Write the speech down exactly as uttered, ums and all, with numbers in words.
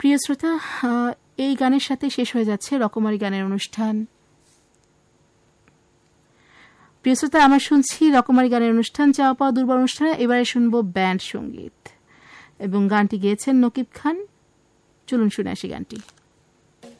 প্রিয় শ্রোতা, এই গানের সাথে শেষ হয়ে যাচ্ছে রকমারি গানের অনুষ্ঠান। প্রিয় শ্রোতা, আমরা শুনছি রকমারি গানের অনুষ্ঠান চাওয়া পাওয়া দুর্বার অনুষ্ঠানে। এবারে শুনবো ব্যান্ড সঙ্গীত এবং গানটি গেয়েছেন নকিব খান। চলুন শুনে আসি গানটি।